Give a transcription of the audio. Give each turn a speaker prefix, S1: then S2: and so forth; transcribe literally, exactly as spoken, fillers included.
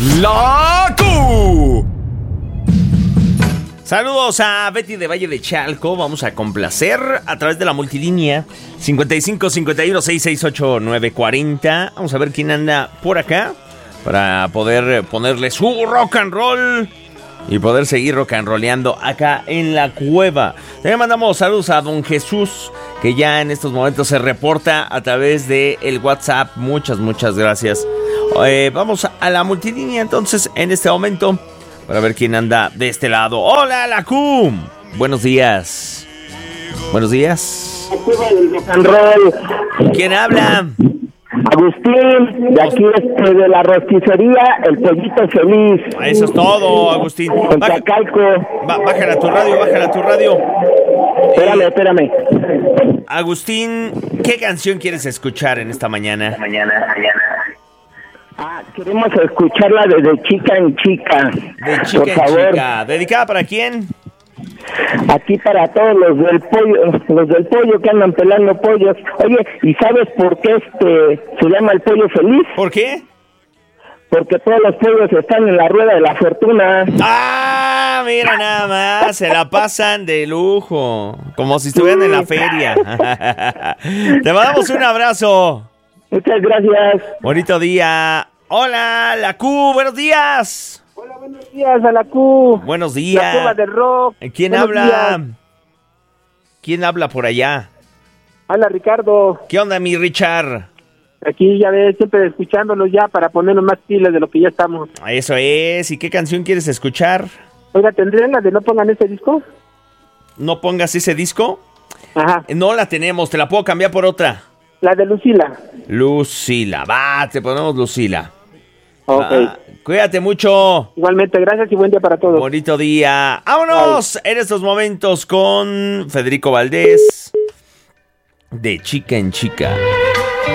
S1: La Q. Saludos a Betty de Valle de Chalco. Vamos a complacer a través de la multilínea cincuenta y cinco cincuenta y uno sesenta y seis ochenta y nueve cuarenta. Vamos a ver quién anda por acá para poder ponerle su rock and roll y poder seguir rock and rolleando acá en la cueva. También mandamos saludos a don Jesús, que ya en estos momentos se reporta a través de el WhatsApp. Muchas, muchas gracias. Eh, vamos a la multilínea entonces en este momento para ver quién anda de este lado. ¡Hola, la Q! Buenos días. Buenos días.
S2: Rock and roll.
S1: ¿Quién habla?
S2: Agustín, de aquí este, de la rosticería El Pollito Feliz.
S1: Eso es todo, Agustín.
S2: En
S1: Baja,
S2: Tacalco.
S1: ba- bájala tu radio, bájala tu radio.
S2: Espérame, espérame.
S1: Agustín, ¿qué canción quieres escuchar en esta mañana?
S2: Mañana, mañana. Ah, queremos escucharla desde chica en chica.
S1: De chica
S2: Por
S1: en
S2: favor.
S1: chica. ¿Dedicada para quién?
S2: Aquí para todos los del pollo, los del pollo que andan pelando pollos. Oye, ¿y sabes por qué este se llama El Pollo Feliz?
S1: ¿Por qué?
S2: Porque todos los pollos están en la rueda de la fortuna.
S1: ¡Ah! Mira nada más, se la pasan de lujo, como si estuvieran en la feria. Te mandamos un abrazo.
S2: Muchas gracias.
S1: Bonito día. Hola, la Q, buenos días.
S2: Hola, buenos días a la Q.
S1: Buenos
S2: La
S1: días.
S2: cueva del rock.
S1: ¿Quién
S2: Buenos
S1: habla?
S2: días.
S1: ¿Quién habla por allá?
S2: Hola, Ricardo.
S1: ¿Qué onda, mi Richard?
S2: Aquí ya ves, siempre escuchándolos ya para ponernos más pilas de lo que ya estamos.
S1: Eso es. ¿Y qué canción quieres escuchar?
S2: Oiga, ¿tendrían la de No Pongan Ese Disco?
S1: ¿No pongas ese disco?
S2: Ajá.
S1: No la tenemos, te la puedo cambiar por otra.
S2: La de Lucila.
S1: Lucila, va, te ponemos Lucila.
S2: Ok.
S1: Va, cuídate mucho.
S2: Igualmente, gracias y buen día para todos.
S1: Bonito día. ¡Vámonos! En estos momentos con Federico Valdés. De Chica en Chica.